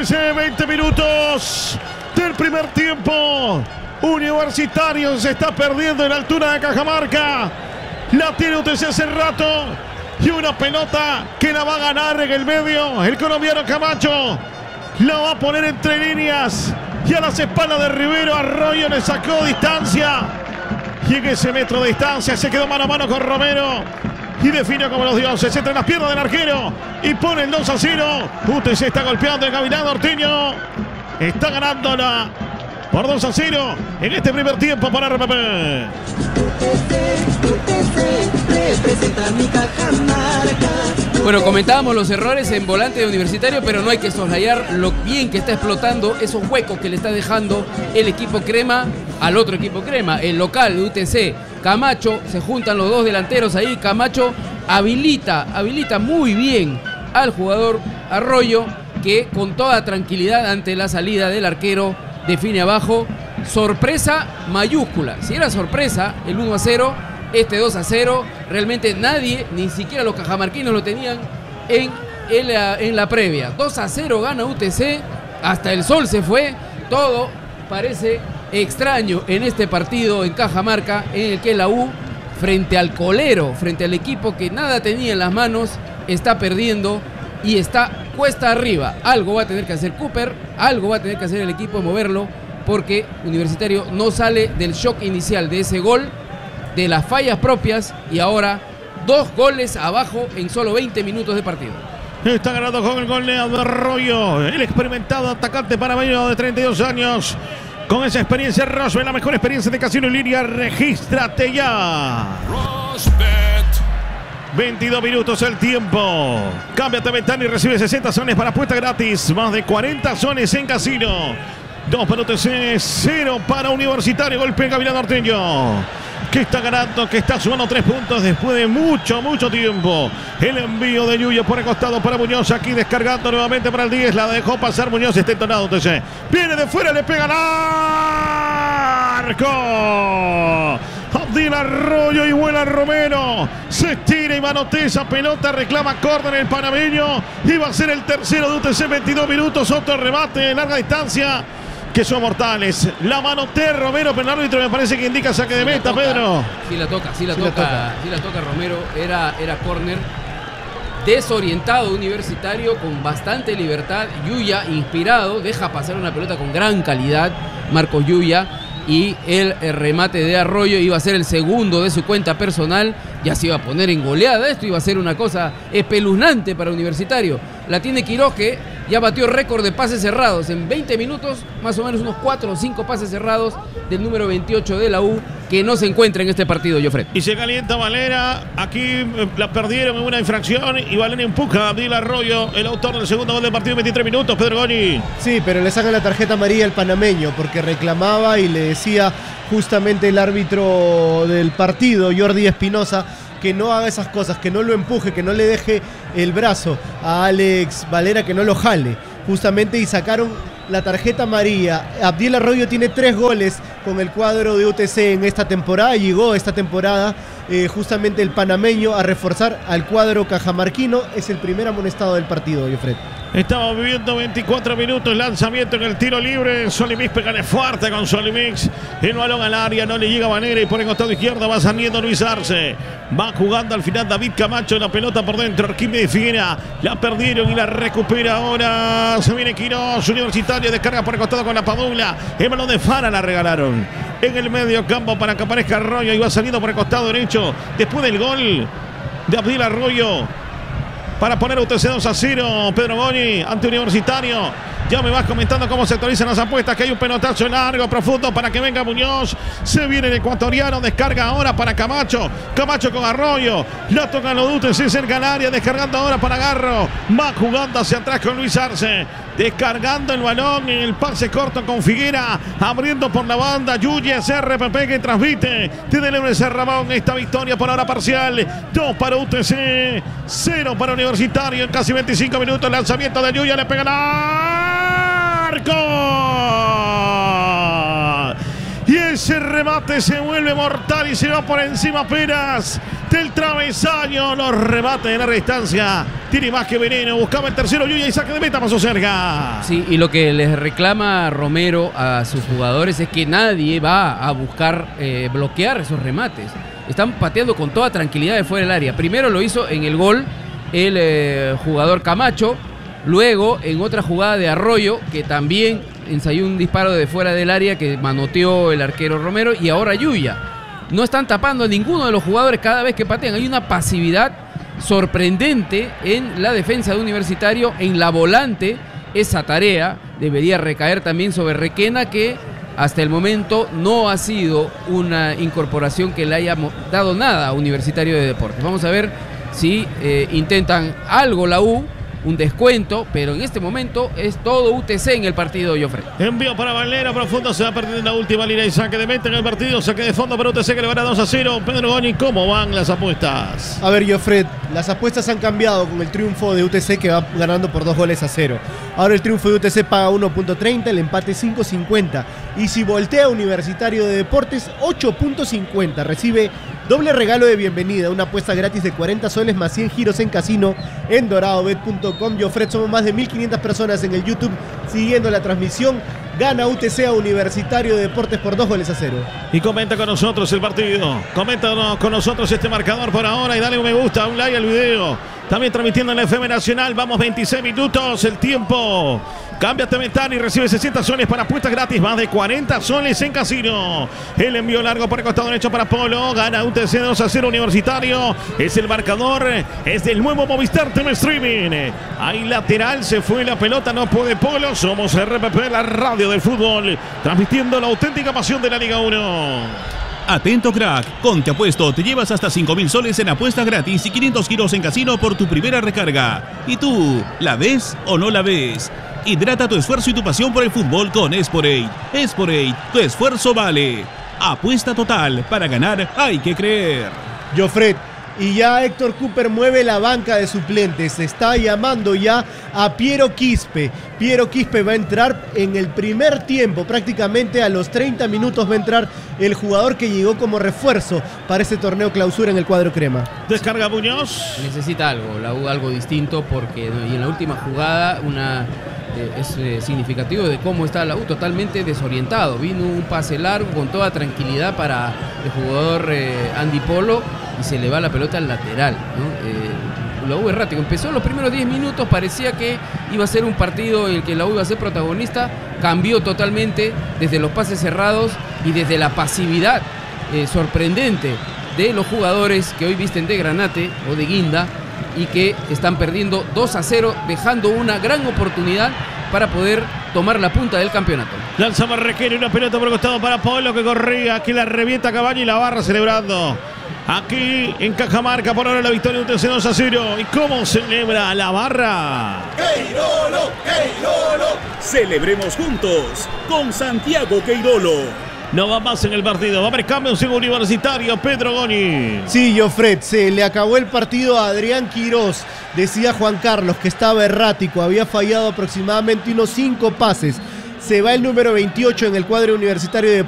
UTC, 20 minutos del primer tiempo. Universitario se está perdiendo en la altura de Cajamarca. La tiene UTC hace rato. Y una pelota que la va a ganar en el medio. El colombiano Camacho la va a poner entre líneas. Y a las espaldas de Rivero, Arroyo le sacó distancia. Y en ese metro de distancia se quedó mano a mano con Romero. Y define como los dioses entre las piernas del arquero. Y pone el 2-0. UTC está golpeando el Gavilán Ortuño. Está ganándola por 2-0 en este primer tiempo para RPP. Bueno, comentábamos los errores en volante de Universitario, pero no hay que soslayar lo bien que está explotando esos huecos que le está dejando el equipo crema al otro equipo crema, el local de UTC. Camacho, se juntan los dos delanteros ahí. Camacho habilita muy bien al jugador Arroyo, que con toda tranquilidad ante la salida del arquero define abajo. Sorpresa mayúscula. Si era sorpresa el 1-0, este 2-0, realmente nadie, ni siquiera los cajamarquinos lo tenían en la previa. 2-0 gana UTC, hasta el sol se fue. Todo parece extraño en este partido en Cajamarca, en el que la U, frente al colero, frente al equipo que nada tenía en las manos, está perdiendo y está cuesta arriba. Algo va a tener que hacer Cooper, algo va a tener que hacer el equipo, moverlo, porque Universitario no sale del shock inicial de ese gol, de las fallas propias, y ahora 2 goles abajo en solo 20 minutos de partido. Está ganando con el gol de Arroyo, el experimentado atacante panameño de 32 años. Con esa experiencia, Rosbet, la mejor experiencia de casino en línea. Regístrate ya. Rosbet. 22 minutos el tiempo. Cámbiate a ventana y recibe 60 soles para apuesta gratis. Más de 40 soles en casino. 2 para UTC, 0 para Universitario. Golpe en Gavilán Norteño, que está ganando, que está sumando 3 puntos después de mucho tiempo. El envío de Yuya por el costado para Muñoz, aquí descargando nuevamente para el 10, la dejó pasar Muñoz, está entonado UTC. Viene de fuera, le pega al arco. Abdil Arroyo y vuela Romero. Se estira y manotea esa pelota, reclama córner el panameño. Y va a ser el tercero de UTC, 22 minutos, otro remate de larga distancia, que son mortales. La manotea Romero, pero el árbitro me parece que indica saque de meta, Pedro. Sí la toca Romero. Era córner. Desorientado Universitario, con bastante libertad. Yuya, inspirado, deja pasar una pelota con gran calidad, Marcos Yuya. Y el remate de Arroyo iba a ser el segundo de su cuenta personal. Ya se iba a poner en goleada. Esto iba a ser una cosa espeluznante para Universitario. La tiene Quiroz, que ya batió récord de pases cerrados. En 20 minutos, más o menos unos 4 o 5 pases cerrados del número 28 de la U, que no se encuentra en este partido, Jofred. Y se calienta Valera. Aquí la perdieron en una infracción y Valera empuja a Abdil Arroyo, el autor del segundo gol del partido en 23 minutos, Pedro Goni. Sí, pero le sacan la tarjeta amarilla al panameño porque reclamaba y le decía justamente el árbitro del partido, Jordi Espinosa, que no haga esas cosas, que no lo empuje, que no le deje el brazo a Alex Valera, que no lo jale, justamente, y sacaron la tarjeta amarilla. Abdil Arroyo tiene 3 goles con el cuadro de UTC en esta temporada. Llegó esta temporada justamente el panameño a reforzar al cuadro cajamarquino. Es el primer amonestado del partido, Jofred. Estamos viviendo 24 minutos, lanzamiento en el tiro libre. Solimix pegale fuerte con Solimix. El balón al área, no le llega a Vanera y por el costado izquierdo va saliendo Luis Arce. Va jugando al final David Camacho, la pelota por dentro. Arquímedes Figuera, la perdieron y la recupera ahora. Se viene Quiroz, Universitario, descarga por el costado con la Padula. El balón de Fara la regalaron en el medio campo para que aparezca Arroyo y va saliendo por el costado derecho. Después del gol de Abdil Arroyo, para poner UTC 2-0, Pedro Goni, ante Universitario. Ya me vas comentando cómo se actualizan las apuestas, que hay un pelotazo largo, profundo, para que venga Muñoz. Se viene el ecuatoriano, descarga ahora para Camacho. Camacho con Arroyo, la toca los UTC cerca al área, descargando ahora para Garro. Va jugando hacia atrás con Luis Arce, descargando el balón en el pase corto con Figuera, abriendo por la banda. Yuyes, RPP que transmite desde el Ramón esta victoria por ahora parcial. 2 para UTC, 0 para Universitario en casi 25 minutos. Lanzamiento de Yuya, le pega al arco. Y Ese remate se vuelve mortal y se va por encima apenas del travesaño. Los remates de larga distancia tiene más que veneno. Buscaba el tercero Yuya y saque de meta, pasó cerca. Sí, y lo que les reclama Romero a sus jugadores es que nadie va a buscar bloquear esos remates. Están pateando con toda tranquilidad de fuera del área. Primero lo hizo en el gol el jugador Camacho. Luego, en otra jugada de Arroyo, que también ensayó un disparo de fuera del área que manoteó el arquero Romero, y ahora Yuya. No están tapando a ninguno de los jugadores cada vez que patean. Hay una pasividad sorprendente en la defensa de Universitario, en la volante. Esa tarea debería recaer también sobre Requena, que hasta el momento no ha sido una incorporación que le haya dado nada a Universitario de Deportes. Vamos a ver si intentan algo la U, un descuento, pero en este momento es todo UTC en el partido, Jofre. Envío para Valera, profundo, se va perdiendo en la última línea y saque de meta en el partido, saque de fondo para UTC que le van a 2-0. Pedro Goñi, ¿cómo van las apuestas? A ver, Jofre, las apuestas han cambiado con el triunfo de UTC que va ganando por 2-0. Ahora el triunfo de UTC paga 1.30, el empate 5.50. Y si voltea Universitario de Deportes, 8.50. Recibe doble regalo de bienvenida, una apuesta gratis de 40 soles más 100 giros en casino en doradobet.com. Jofred, somos más de 1.500 personas en el YouTube siguiendo la transmisión. Gana UTC a Universitario de Deportes por 2-0. Y comenta con nosotros el partido. Comenta con nosotros este marcador por ahora y dale un me gusta, un like al video. También transmitiendo en la FM Nacional. Vamos 26 minutos el tiempo. Cámbiate ventana y recibe 60 soles para apuestas gratis. Más de 40 soles en casino. El envío largo por el costado derecho para Polo. Gana UTC 2-0 Universitario. Es el marcador. Es del nuevo Movistar TV Streaming. Ahí lateral se fue la pelota. No puede Polo. Somos RPP, la radio del fútbol. Transmitiendo la auténtica pasión de la Liga 1. Atento crack, con Te Apuesto te llevas hasta 5.000 soles en apuestas gratis y 500 giros en casino por tu primera recarga. ¿Y tú, la ves o no la ves? Hidrata tu esfuerzo y tu pasión por el fútbol con Esporade. Esporade, tu esfuerzo vale. Apuesta total, para ganar hay que creer. Jofred, y ya Héctor Cooper mueve la banca de suplentes. Se está llamando ya a Piero Quispe. Piero Quispe va a entrar en el primer tiempo, prácticamente a los 30 minutos va a entrar el jugador que llegó como refuerzo para este torneo clausura en el cuadro crema. Descarga Muñoz. Necesita algo, la U algo distinto, porque y en la última jugada es significativo de cómo está la U, totalmente desorientado. Vino un pase largo con toda tranquilidad para el jugador Andy Polo y se le va la pelota al lateral, ¿no? La U errático. Empezó los primeros 10 minutos, parecía que iba a ser un partido en el que la U iba a ser protagonista. Cambió totalmente desde los pases cerrados y desde la pasividad sorprendente de los jugadores que hoy visten de Granate o de Guinda y que están perdiendo 2-0, dejando una gran oportunidad para poder tomar la punta del campeonato. Lanza Marrequero y una pelota por el costado para Polo que corría. Aquí la revienta Cabaña y la barra celebrando. Aquí en Cajamarca por ahora la victoria de UTC 2-0. ¿Y cómo celebra la barra? ¡Queirolo! ¡Queirolo! Celebremos juntos con Santiago Queirolo. No va más en el partido. Va a haber cambios en Universitario. Pedro Goñi. Sí, Jofred, se le acabó el partido a Adrián Quirós. Decía Juan Carlos que estaba errático. Había fallado aproximadamente unos 5 pases. Se va el número 28 en el cuadro Universitario de